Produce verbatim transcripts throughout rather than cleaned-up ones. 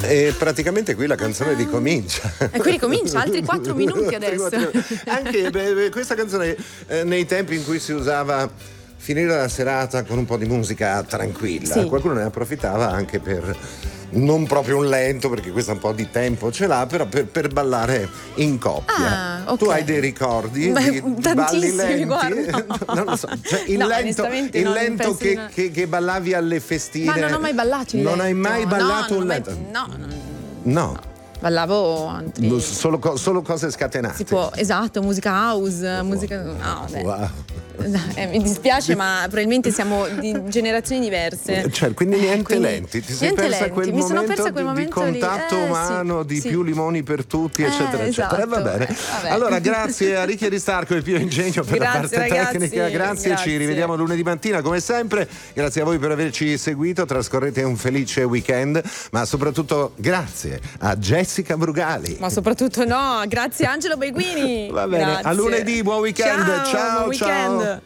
E praticamente qui la canzone ricomincia. E qui ricomincia, altri quattro minuti adesso. Anche beh, questa canzone eh, nei tempi in cui si usava finire la serata con un po' di musica tranquilla, sì. Qualcuno ne approfittava anche per non proprio un lento, perché questo un po' di tempo ce l'ha, però per, per ballare in coppia. Ah, okay. Tu hai dei ricordi? Beh, di, di tantissimi, balli lenti? guarda. Non lo so. Cioè, il No, lento, il non lento che, in... che, che ballavi alle festine. Ma non ho mai ballato il Non lento. hai mai ballato no, un mai... lento? No, no. No. Ballavo altri... Solo, co- solo cose scatenate. Si può, esatto, musica house, wow. musica... No, beh. Wow. Eh, mi dispiace, ma probabilmente siamo di generazioni diverse. Cioè, quindi niente eh, quindi, lenti. Ti sei niente persa lenti. quel Mi momento, sono persa quel di, momento di contatto lì. Eh, umano, sì, di sì. più limoni per tutti, Eh, eccetera, esatto. eccetera. Va bene. Eh, vabbè. Allora, grazie a Ricchi Aristarco e Pio Ingegno per Grazie, la parte ragazzi, tecnica. Grazie, grazie. ci rivediamo lunedì mattina come sempre. Grazie a voi per averci seguito. Trascorrete un felice weekend, ma soprattutto grazie a Jessica Brugali. Ma soprattutto no, grazie Angelo Beguini. Va bene, Grazie. a lunedì, buon weekend. Ciao, ciao. buon ciao. weekend.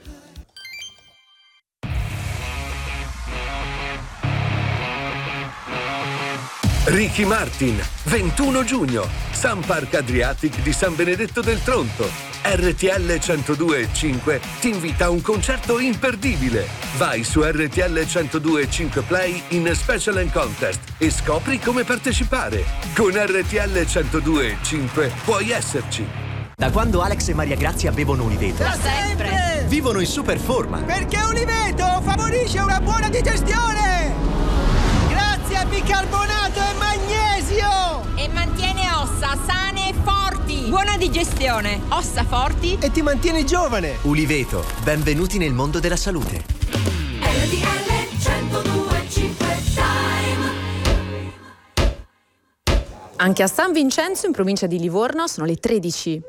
Ricky Martin, ventuno giugno, Sun Park Adriatic di San Benedetto del Tronto. R T L centodue e cinque ti invita a un concerto imperdibile. Vai su R T L centodue e cinque Play in Special and Contest e scopri come partecipare. Con R T L centodue e cinque puoi esserci. Da quando Alex e Maria Grazia bevono Uliveto, Da sempre! vivono in super forma. Perché Uliveto favorisce una buona digestione! Grazie a bicarbonato e magnesio! E mantiene ossa sane e forti. Buona digestione, ossa forti. E ti mantieni giovane! Uliveto, benvenuti nel mondo della salute. R T L centodue e cinque Time. Anche a San Vincenzo, in provincia di Livorno, sono le tredici.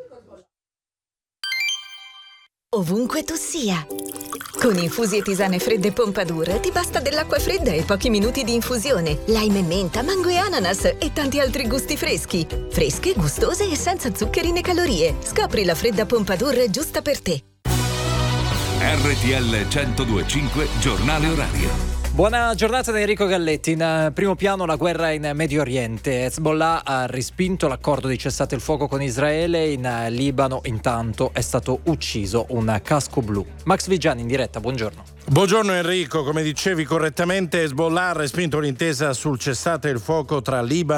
Ovunque tu sia. Con infusi e tisane fredde Pompadour ti basta dell'acqua fredda e pochi minuti di infusione, lime e menta, mango e ananas e tanti altri gusti freschi. Fresche, gustose e senza zuccheri né calorie. Scopri la fredda Pompadour giusta per te. R T L centodue e cinque, giornale orario. Buona giornata da Enrico Galletti. In primo piano la guerra in Medio Oriente. Hezbollah ha respinto l'accordo di cessate il fuoco con Israele. In Libano intanto è stato ucciso un casco blu. Max Vigiani in diretta, buongiorno. Buongiorno Enrico, come dicevi correttamente, Hezbollah ha respinto l'intesa sul cessate il fuoco tra Libano